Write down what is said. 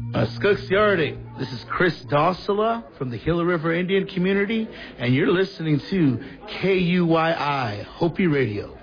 Skoksiardi. This is Chris Dossala from the Gila River Indian community, and you're listening to KUYI Hopi Radio.